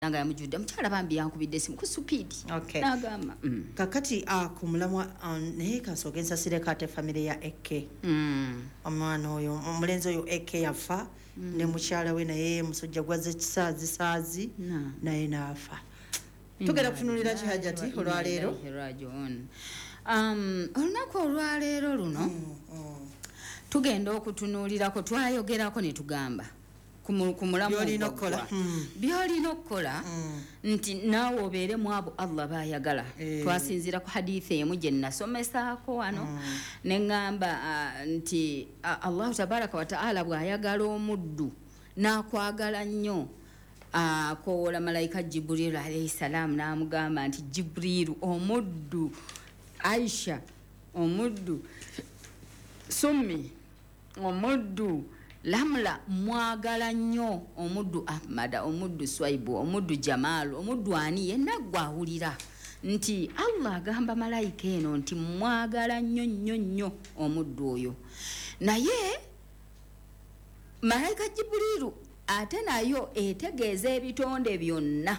nanga yamujudde mukyala bambi yankubidde simu ku supidi nagamba kakati ku mulamwa naye kansooka ensasire kate famire ya Eke omwana oyo omulenzi oyo Eke yafa ne mukyala we naye musujja gwaze kisaazi naye naafa tugenda kutunulira kihajati olwaleero olunaku olwaleero luno tugenda okutunuulirako twayogerako ne tugamba kumulamu byolina okukola nti naawe obeere mu abo Allah bayagala twasinzira ku hadithi emu gye nasomesaako wano ne ŋŋamba nti Allahu tabaraka wa taala bw'ayagala omuddu n'akwagala nnyo akoola malayika Jibril alayhi salaam n'amugamba nti Jibrilu omuddu Aisha omuddu Summi omuddu Lamla mwagala nnyo omuddu Ahmada omuddu Swaibu omuddu Jamal omuddu ani yenna gwawulira nti Allah agamba malayika eno nti mwagala nnyo nnyo nnyo omuddu oyo naye malayika Jibrilu ate nayo etegeeza ebitonde byonna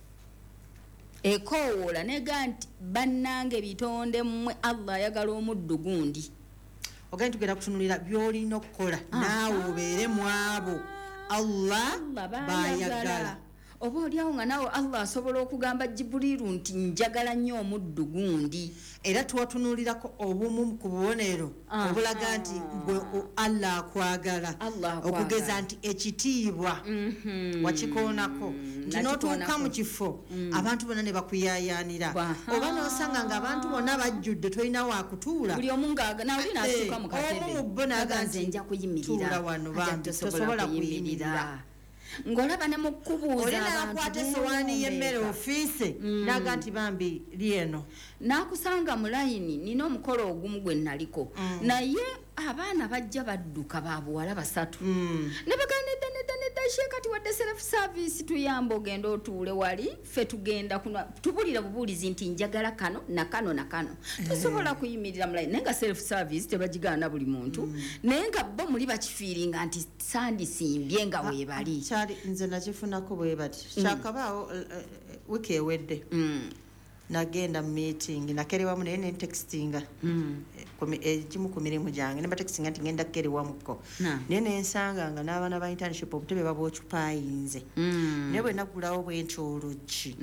ekoowola nega nti bannange bitonde mmwe Allah ayagala omuddu gundi ogenda tugenda kutunulira byolina okukola naawe obeere mu abo Allah bayagala oba oliawo nga naawe Allah asobola okugamba Jibrilu nti njagala nnyo omuddu gundi era tuwatunulirako obumu ku bubonero obulaga nti Allah akwagala okugeza nti ekitiibwa wakikoonako nti n'otuuka mu kifo abantu bonna ne bakuyayaanira oba n'osanga ng'abantu bonna bajjudde tolina wakutuula buli omu n'asuka mu katebe omu bo n'aganze nja kuyimirira tuula wano bambi tosobola kuyimirira ngolaba ne mukubuuza olina akwata essowaani y'emmere ofiise naga nti bambi lieno nakusanga mu layini nina omukolo ogumu gwe naliko naye abaana bajja badduka babuwala basatu ne baganda nedda shekati wadde self service tuyamba ogenda otuule wali ffe tugenda tubulira bubuulizi nti njagala kano na kano na kano tosobola kuyimirira mu layini naye nga self service tebagigaana buli muntu naye nga bo muli bakifiiringa nti sandisimbye nga weebali kyali nze nakifunako bwe bati kyakabaawo wiki ewedde nagenda mu meeting nakerewamu naye netextinga egimu ku mirimu gyange ne batextinga nti ngenda kukerewamuko naye nensanga nga n'abaana ba internship obutebe babwocupayinze naye bwe nagulawo bwenti oluggi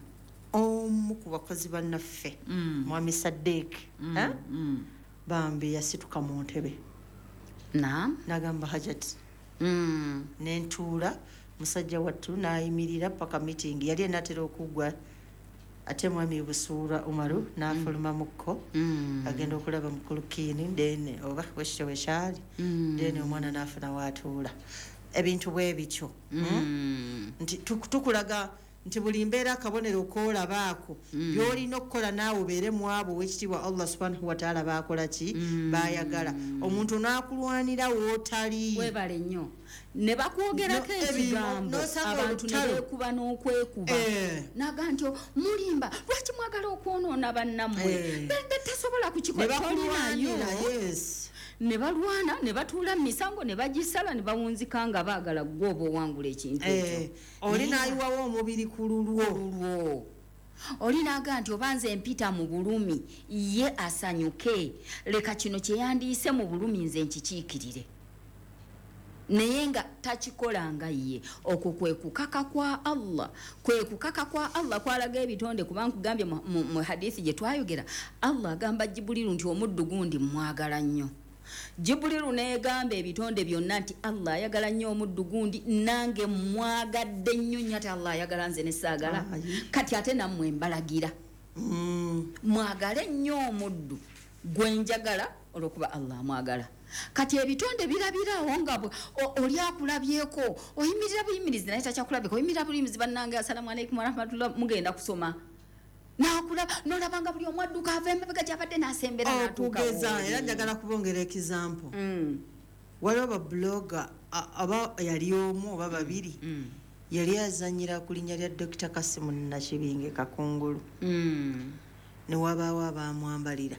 omu ku bakozi bannaffe mwami Saddeek bambi yasituka mu ntebe nagamba hajati nentuula musajja wattu n'ayimirira paka meeting yali enatera okugwa ate mwami Busuura Umaru n'afuluma mukko agenda okulaba mukulu Kiini then oba wekityo wekyali then omwana n'afuna waatuula ebintu bwe bityo nti tukulaga nti buli mbeera akabonero koolabaako byolina okukola naawe obeere mu abo wekitiibwa Allah subhanahu wa ta'ala baakola ki bayagala omuntu n'akulwanira wootali webale nnyo ne bakwogerako ekigambo abantu ne beekuba n'okwekuba naga nti mulimba lwaki mwagala okwonoona bannammwe benge tasobola kukikola ne balwana ne batuula mu misango ne bagisala ne bawunzika nga baagala gwoba owangula ekintu ekyo oli n'ayiwawo omubiri ku lulwo oli naga nti oba nze mpita mu bulumi ye asanyuke leka kino kye yandiise mu bulumi nze nkikiikirire naye nga takikolanga ye okwo kwe kukaka kwa Allah kwalaga ebitonde kubanga kugambye mu hadithi gye twayogera Allah agamba Jibrilu nti omuddu gundi mwagala nnyo Jibrilu neegamba ebitonde byonna nti Allah ayagala nnyo omuddu gundi nange mwagadde nnyo nnyo ate Allah ayagala nze ne saagala kati ate nammwe mbalagira mwagale nnyo omuddu gwe njagala olwokuba Allah mwagala kati ebitonde birabirawo nga oli akulabyeko oyimirira buyimirizi naye takyakulabyeko oyimirira buyimirizi bannange assalamu alaikum warahmatullah mugenda kusoma nakulaba nolabanga buli omwadduka ava emabega gyabadde n'asembera n'atuukakugeza era njagala kubongera ekizampo waliwo babloga aba yali omu oba babiri yali azanyira ku linnya lya Dr. Kasimu Nakibinge Kakungulu newabaawo abamwambalira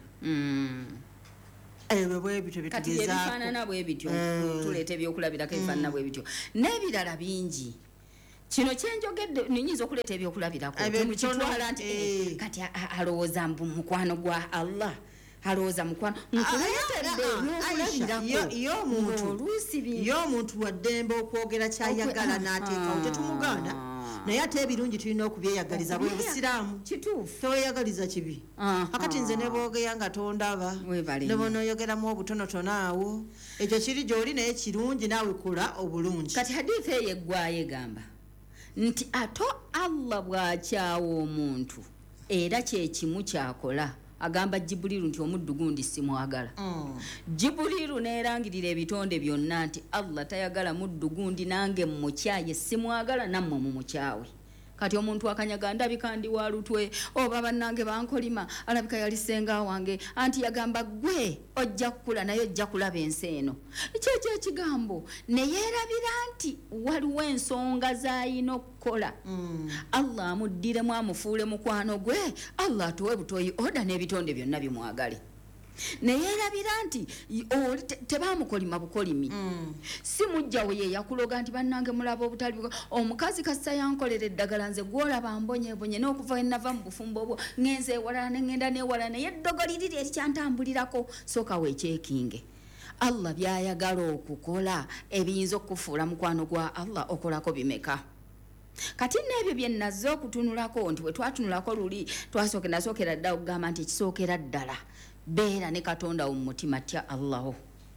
bwe bityo bitugezaako kati ebifaanana bwe bityo tuleeta ebyokulabirako ebifaanana bwe bityo n'ebirala bingi kino kyenjogedde ninyinza okuleeta ebyokulabirako temukitwala nti kati alowooza mukwano gwa Allah alowooza mukwano nkuleetedde ebyokulabirako y'omuntu waddembe okwogera kyayagala n'ateekawo tetumugaana naye ate ebirungi tulina okubyeyagaliza bwe busiraamu teweyagaliza kibi akati nze ne boogeya nga tondaba ne bonoyogeramu obutonotono awo ekyo kiri gy'oli naye kirungi naawe kola obulungi kati hadithi eyo eggwayo egamba nti ato Allah bw'akyawa omuntu era kyekimu kyakola agamba Jibuliru nti omuddu gundi simwagala Jibuliru neerangirira ebitonde byonna nti Allah tayagala muddu gundi nange mmukyaye simwagala nammwe mumukyawe kati omuntu akanyaga ndabika ndi wa lutwe oba bannange bankolima alabika yali senga wange anti yagamba gwe ojja kukula naye ojja kulaba ensi eno kyekyo ekigambo neyeerabira nti waliwo ensonga z'ayina okukola Allah amuddiremu amufuule mukwano gwe Allah atuwe butoyi oda n'ebitonde byonna bimwagale neyeerabira nti tebamukolima bukolimi si mujjawe ye yakuloga nti bannange mulaba obutali omukazi kassa yankolera eddagala nze gwolaba mbonyebonye n'okuva enava mu bufumbo obwo ngenze ewalala neŋŋenda n'ewalala naye eddogoli liri erikyantambulirako sooka weekyekinge Allah byayagala okukola ebiyinza okufuula mukwano gwa Allah okolako bimeka kati n'ebyo bye nazze okutunulako nti bwe twatunulako luli nasookera ddala okugamba nti ekisookera ddala beera ne Katonda mu mutima tya Allah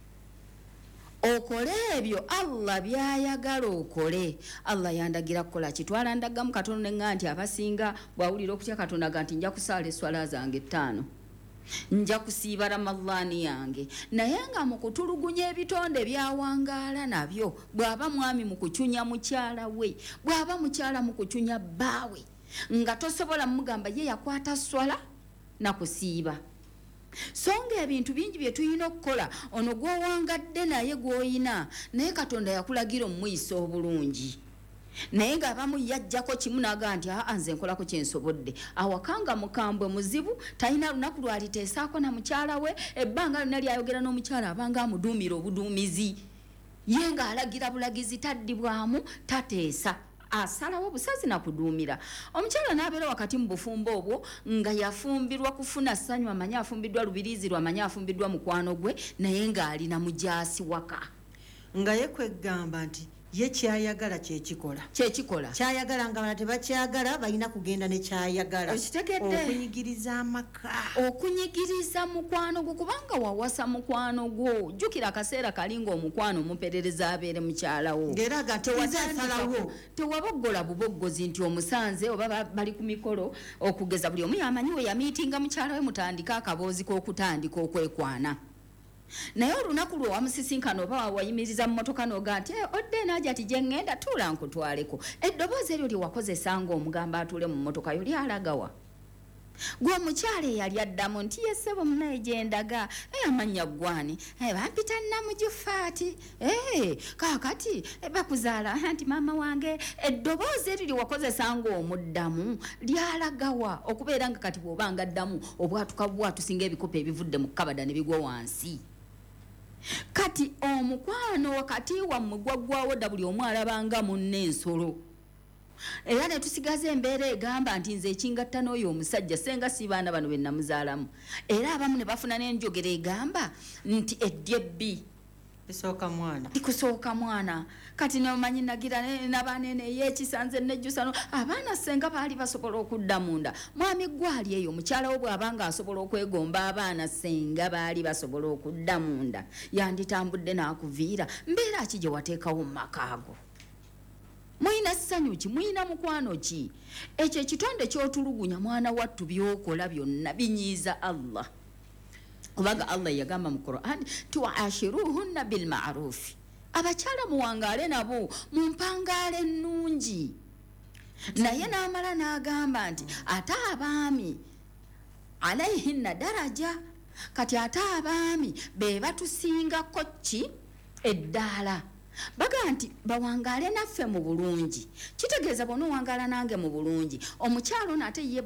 okole ebyo Allah byayagala okole Allah yandagira kukola kitwala ndagamu Katonda neŋŋa nti abasinga bwawulira okutya Katonda ga nti nja kusaala eswala zange 5 nja kusiiba Ramadhaani yange naye nga mu kutulugunya ebitonde byawangaala nabyo bw'aba mwami mu kucunya mukyala we bw'aba mukyala mu kucunya bbaawe nga tosobola mugamba ye yakwata swala na kusiiba songa ebintu bingi bye tuyina okukola ono gwowangadde naye gwoyina naye Katonda yakulagira omuyisa obulungi naye ng'abamu yajjako kimu naga nti nze nkolako kyensobodde awakanga mukambwe muzibu talina lunaku lwaliteesaako na mukyala we ebbanga lonna lyayogera n'omukyala abanga amuduumira obuduumizi ye ng'alagira bulagizi taddibwamu tateesa asalawo busazi na kuduumira omukyala n'abeera wakati mu bufumbo obwo nga yafumbirwa kufuna ssanyu amanyi afumbiddwa lubiriizi lwamanyi afumbiddwa mukwano gwe naye ng'alina mujaasi waka nga ye kweggamba nti ye kyayagala kyekikola kyayagala nga bala tebakyagala balina kugenda ne kyayagala okunyigiriza amaka okunyigiriza mukwano gwo kubanga wawasa mukwano gwo jjukira akaseera kalinga omukwano omuperereza abeere mukyalawo ng'era gatewazafalawo tewaboggola buboggozi nti omusanze oba bali ku mikolo okugeza buli omu yamanyi we yamiitinga mukyala we mutandika akaboozi k'okutandika okwekwana naye olunaku lwe wamusisinkana oba wayimiriza mu motoka noga nti odde naaja ti gye ŋŋenda tuula nkutwaleko eddoboozi eryo lye wakozesa ng'omugamba atuule mu motoka yo lyalagawa gwe omukyala eyali addamu nti yessebo munaye gye ndaga amannya ggwani bampita Namujufaati kaakati bakuzaala nti maama wange eddoboozi eryo lye wakozesa ng'omuddamu lyalagawa okubeera nga kati bw'obanga addamu obwatuka bwatusinga ebikopo ebivudde mu kabada ne bigwa wansi kati omukwano wakati wammwe gwaggwawo dda buli omu alabanga munne ensolo era ne tusigaza embeera egamba nti nze ekingatta n'oyo omusajja senga si baana bano be namuzaalamu era abamu ne bafuna n'enjogera egamba nti eddye ikusooka mwana kati nomanyi nagira n'abaana eyeekisanze nejjusano abaana senga baali basobola okudda munda mwami gwali eyo mukyala wo bw'abanga asobola okwegomba abaana senga baali basobola okudda munda yanditambudde n'akuviira mbeera ki gye wateekawo mu makaago muyina ssanyu ki muyina mukwano ki ekyo ekitonde ky'otulugunya mwana wattu byokola byonna binyiiza Allah kubanga Allah yagamba mu Qur'an tuashiruhunna bil ma'ruf abakyala muwangaale nabo mu mpangaale ennungi naye n'amala n'agamba nti ate abaami alayhinna daraja kati ate abaami be batusingako ki eddaala baga nti bawangaale naffe mu bulungi kitegeeza bonowangaala nange mu bulungi omukyalo nate ye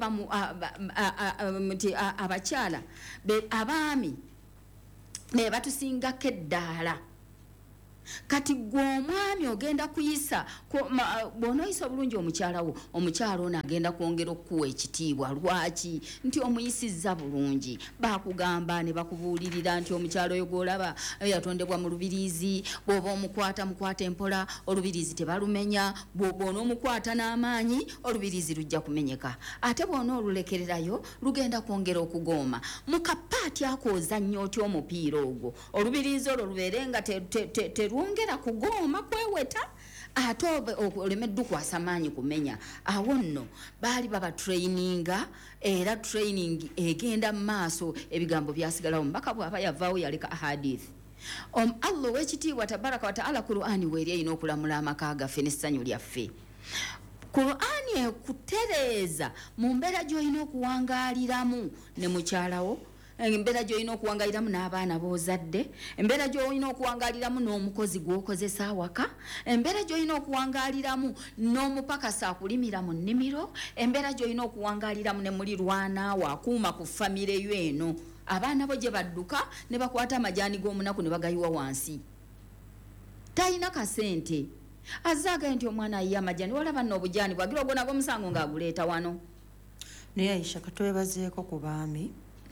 abakyala abaami be batusingako eddaala kati gwe omwami ogenda kuyisa bw'onoyisa obulungi omukyalawo omukyala ono agenda kwongera okukuwa ekitiibwa lwaki nti omuyisizza bulungi bakugamba ne bakubuulirira nti omukyala oyo gw'olaba yatondebwa mu lubiriizi bw'oba omukwata empola olubiriizi tebalumenya bw'oba onoomukwata n'amaanyi olubiriizi lujja kumenyeka ate bw'ona olulekererayo lugenda kwongera okugooma mu kapaati ako ozannya otya omupiira ogwo olubiriizi olwo lubeere nga terwongera kugooma kweweta ate olemedde okwasa maanyi kumenya awo nno baali babatrayininga era training egenda mu maaso ebigambo byasigalawo mubaka bw'aba yavaawo yaleka ahadithi Allah ow'ekitiibwa tabaraka wataala Qur'ani weeri erina okulamula amaka gaffe n'essanyu lyaffe Qur'ani ekutereeza mu mbeera gy'olina okuwangaaliramu ne mukyalawo embeera gy'olina okuwangaaliramu n'abaana b'ozadde embeera gy'olina okuwangaaliramu n'omukozi gw'okozesa awaka embeera gy'olina okuwangaaliramu n'omupakasi akulimira mu nnimiro embeera gy'olina okuwangaaliramu ne mulirwanaawo akuuma ku famire yo eno abaana bo gye badduka ne bakwata amajaani g'omunaku ne bagayiwa wansi talina kasente azaaga nti omwana ayiye amajaani walaba nno obujaani bwagira ogwo nagwo omusango ng'aguleeta wano naye Aisha katwebazeeko ku baami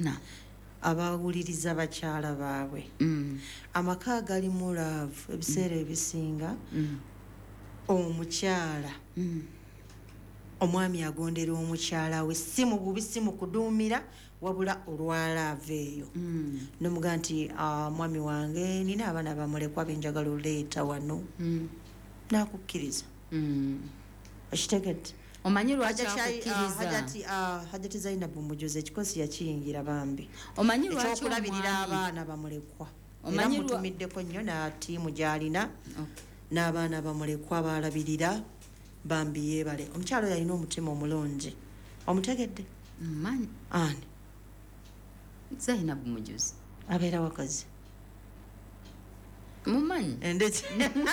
abawuliriza bakyala baabwe amaka galimu laavu ebiseera ebisinga omukyala omwami agondera omukyala we si mu bubi si mu kuduumira wabula olwalaavu eyo nomuga nti mwami wange nina abaana bamulekwa benjagala oleeta wano nakukkiriza okitegedde omanyi lwaki akukkiriza Hajati Zainabu Mujuzi ekikosi yakiyingira bambi omanyi lwaki ekyokulabirira abaana bamulekwa era mutumiddeko nnyo na ttiimu gy'alina n'abaana bamulekwa balabirira bambi yeebale omukyalo yalina omutima omulungi omutegedde mmanyi ani Zainabu Mujuzi abeera wakazi mumanyi endeki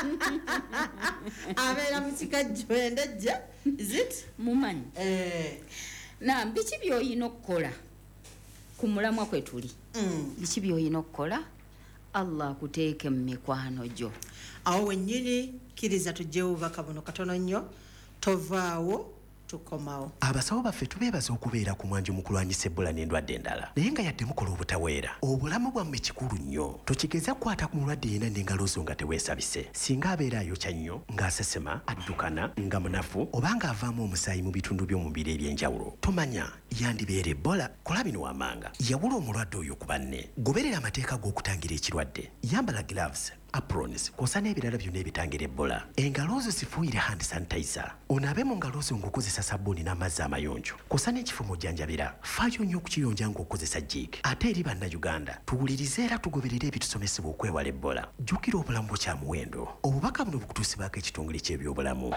abeera musikajjo endejja is mumanyi na biki by'olina okukola ku mulamwa kwe tuli biki by'olina okukola Allah akuteeke mu mikwano gyo awo wennyini kkiriza tujjewo bubaka buno katono nnyo tovaawo tukomawo abasawo baffe tubeebaza okubeera ku mwanjo mu kulwanyisa Ebola n'endwadde endala naye nga yadde mukola obutaweera obulamu bwammwe kikulu nnyo tokigeza kukwata ku mulwadde yena n'engalo zo nga teweesabise singa abeera ayokya nnyo ng'asesema addukana nga munafu oba ng'avaamu omusaayi mu bitundu by'omubiri eby'enjawulo tomanya yandibeera Ebola kola bino wammanga yawula omulwadde oyo ku banne goberera amateeka g'okutangira ekirwadde yambala gloves aprons kosa n'ebirala byonna ebitangira Ebola engalo zo zifuuyire hand sanitizer onaabe mu ngalo zo ng'okozesa sabbuuni n'amazzi amayonjo kosa n'ekifumo ojjanjabira faayo nnyo okukiyonja ng'okozesa jik ate eri bannayuganda tuwulirize era tugoberere ebitusomesebwa okwewala Ebola jjukira obulamu bukyamuwendo obubaka buno bukutuusibwako ekitongole ky'ebyobulamu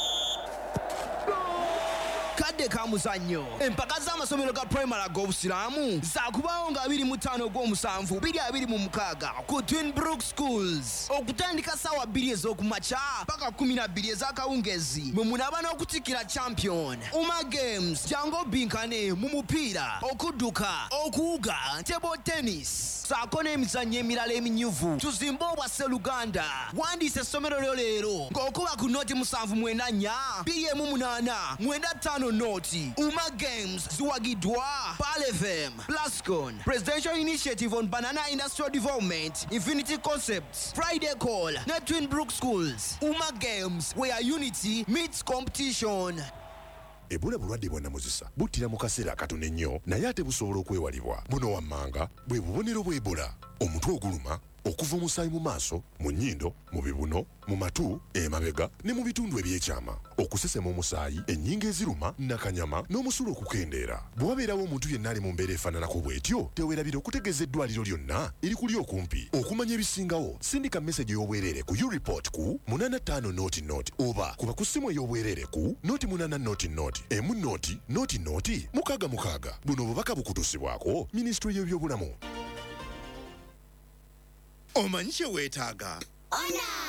kadde ka muzannyo empaka z'amasomero ga primary ag'obusiraamu zaakubaawo nga 25 ogw'omusanvu 2026 ku Twin Brook Schools okutandika ssaawa 2 ez'okumakya paka 12 ez'akawungezi mwe munaaba n'okutikira champion Uma Games jangu obinkane mu mupiira okudduka okuwuga table tennis saako n'emizannyo emirala eminyuvu tuzimbe obwa Sseluganda wandiisa essomero lyo leero ng'okuba ku noti 794 218 95 noti Uma Games ziwagiddwa Pal FM, Plascon, Presidential Initiative on Banana Industrial Development, Infinity Concepts, Friday Call, ne Twin Brook Schools. Uma Games, where unity meets competition. Ebola bulwadde bwa namuzisa buttira mu kaseera katono ennyo naye ate busobola okwewalibwa buno wammanga bwe bubonero bwa Ebola omutwe oguluma okuva omusaayi mu maaso mu nnyindo mu bibuno mu matu emabega ne mu bitundu ebyekyama okusesema omusaayi ennyingo eziruma nakanyama n'omusulo okukendeera bwe wabeerawo omuntu yenna ali mu mbeera efaananako bw'etyo teweerabira okutegeeza eddwaliro lyonna erikuli okumpi okumanya ebisingawo sindika message y'obwereere ku ureport ku 85 noti noti oba kuba ku ssimu ey'obwereere ku noti 8 noti noti emu noti noti noti mukaaga mukaaga buno obubaka bukutuusibwako minisitule y'ebyobulamu omanyi kye weetaaga Ona